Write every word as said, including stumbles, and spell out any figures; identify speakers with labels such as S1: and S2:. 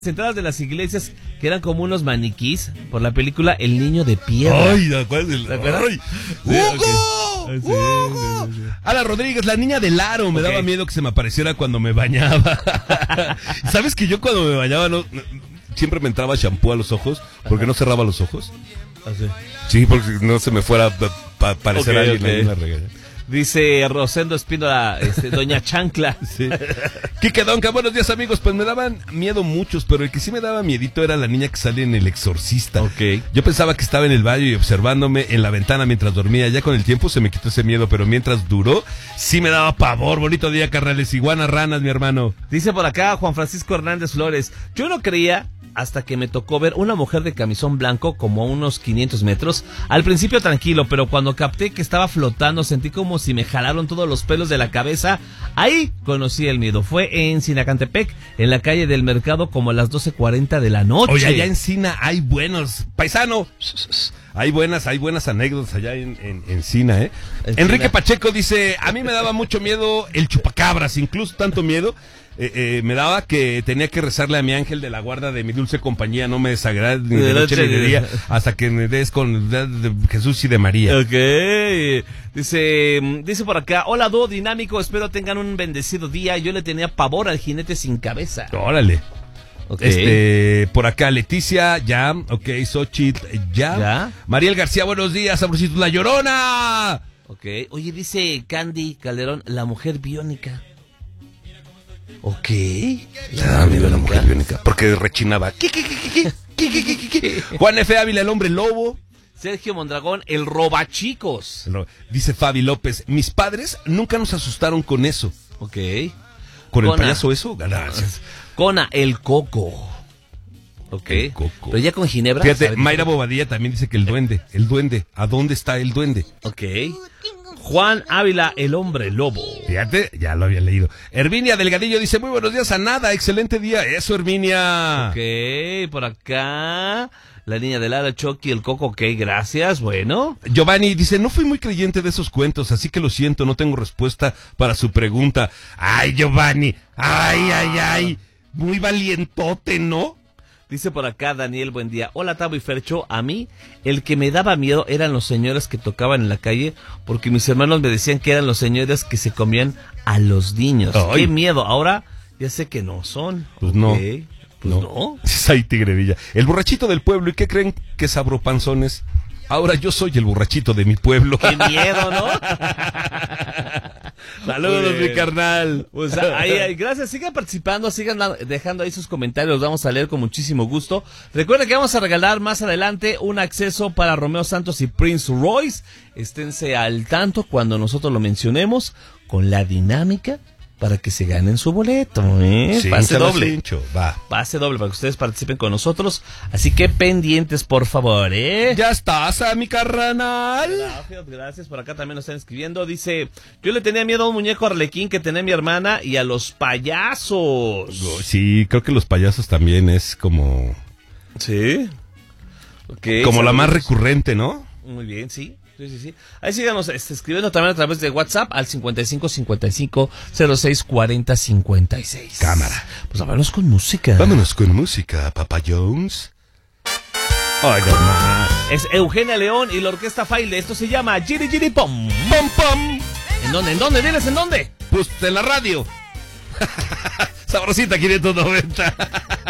S1: entradas de las iglesias que eran como unos maniquís por la película El Niño de Piedra.
S2: Ay, ¿te acuerdas?
S1: ¿Te acuerdas?
S2: ¡Ay! ¡Hugo!
S1: Sí,
S2: ¡Hugo!
S1: sí, sí, sí.
S2: Ala Rodríguez, la niña del aro. Me
S1: Ok.
S2: daba miedo que se me apareciera cuando me bañaba. ¿Sabes que yo cuando me bañaba no, no- siempre me entraba shampoo a los ojos? Porque no cerraba los ojos.
S1: Así.
S2: Sí, porque no se me fuera a pa- parecer
S1: Ok,
S2: a alguien
S1: ok.
S2: ahí en la regadera.
S1: Dice Rosendo Espíndola, este, Doña Chancla.
S2: Sí. Quique Donca, buenos días amigos. Pues me daban miedo muchos, pero el que sí me daba miedito era la niña que sale en El Exorcista.
S1: Ok.
S2: Yo pensaba que estaba en el baño y observándome en la ventana mientras dormía. Ya con el tiempo se me quitó ese miedo, pero mientras duró, sí me daba pavor. Bonito día, carnales. Iguanas, ranas, mi hermano.
S1: Dice por acá Juan Francisco Hernández Flores, yo no creía hasta que me tocó ver una mujer de camisón blanco como a unos quinientos metros. Al principio tranquilo, pero cuando capté que estaba flotando sentí como si me jalaron todos los pelos de la cabeza. Ahí conocí el miedo. Fue en Sinacantepec, en la calle del Mercado, como a las doce cuarenta de la noche.
S2: Oye, allá en Sina hay buenos. Paisano. Hay buenas, hay buenas anécdotas allá en, en, en Sina, ¿eh?
S1: En
S2: Enrique
S1: Sina.
S2: Pacheco dice, a mí me daba mucho miedo el chupacabras, incluso tanto miedo, eh, eh, me daba que tenía que rezarle a mi ángel de la guarda de mi dulce compañía, no me desagrades ni de,
S1: De
S2: noche
S1: noche
S2: ni de
S1: ni de-
S2: día, hasta que me des con de, de Jesús y de María.
S1: Ok, dice, dice por acá, hola dúo dinámico, espero tengan un bendecido día. Yo le tenía pavor al jinete sin cabeza.
S2: Órale.
S1: Ok.
S2: Este, por acá Leticia, ya, ok, Xochitl, ya.
S1: Ya.
S2: Mariel García, buenos días, sabrosito, La Llorona.
S1: Ok, oye, dice Candy Calderón, la mujer biónica. Ok.
S2: Ah, mira la mujer biónica. Porque rechinaba. ¿Qué, qué, qué, qué, qué, qué, qué, qué, qué? Juan F. Ávila, el hombre lobo.
S1: Sergio Mondragón, el robachicos.
S2: Dice Fabi López, mis padres nunca nos asustaron con eso.
S1: Ok.
S2: ¿Con el
S1: Cona.
S2: payaso eso? Gracias.
S1: Cona, el coco. Ok.
S2: El coco.
S1: Pero ya con Ginebra.
S2: Fíjate,
S1: ¿sabes?
S2: Mayra Bobadilla también dice que el duende, el duende, ¿a dónde está el duende?
S1: Ok. Juan Ávila, el hombre lobo.
S2: Fíjate, ya lo había leído. Herminia Delgadillo dice, muy buenos días a nada, excelente día. Eso, Herminia.
S1: Ok, por acá. La niña de Lara, Chucky, el coco, ok, gracias, bueno.
S2: Giovanni dice, no fui muy creyente de esos cuentos, así que lo siento, no tengo respuesta para su pregunta. Ay, Giovanni, ay, ay, ay, muy valientote, ¿no?
S1: Dice por acá Daniel, buen día. Hola Tabo y Fercho, a mí el que me daba miedo eran los señores que tocaban en la calle, porque mis hermanos me decían que eran los señores que se comían a los niños.
S2: Ay.
S1: Qué miedo, ahora ya sé que no son.
S2: Pues
S1: Ok,
S2: no.
S1: Pues no.
S2: Ay, Tigre Villa. El borrachito del pueblo, ¿y qué creen que sabropanzones? Ahora yo soy el borrachito de mi pueblo.
S1: Qué miedo, ¿no?
S2: Saludos,
S1: Muy bien.
S2: mi carnal.
S1: Pues ahí, ahí, gracias, sigan participando, sigan da- dejando ahí sus comentarios, los vamos a leer con muchísimo gusto. Recuerden que vamos a regalar más adelante un acceso para Romeo Santos y Prince Royce. Esténse al tanto cuando nosotros lo mencionemos con la dinámica para que se ganen su boleto, ¿eh?
S2: Sí,
S1: Pase
S2: se lo
S1: doble.
S2: cincho, va.
S1: Pase doble para que ustedes participen con nosotros. Así que pendientes, por favor, ¿eh?
S2: Ya estás, a mi carnal.
S1: Gracias, gracias. Por acá también nos están escribiendo. Dice, yo le tenía miedo a un muñeco arlequín que tenía mi hermana y a los payasos.
S2: Sí, creo que los payasos también es como,
S1: Sí. Okay,
S2: como la más
S1: saludos.
S2: recurrente, ¿no?
S1: Muy bien, sí. Sí, sí, sí. Ahí síganos este, escribiendo también a través de WhatsApp al cincuenta y cinco cincuenta y cinco cero seis cuarenta cincuenta y seis.
S2: Cámara.
S1: Pues vámonos con música.
S2: Vámonos con música, Papa Jones. Ay, no más.
S1: Es Eugenia León y la Orquesta Faile. Esto se llama Giri Giri Pom.
S2: ¡Pom, pom!
S1: ¿En dónde? ¿En dónde? Diles en dónde.
S2: Pues en la radio. Sabrosita quinientos noventa.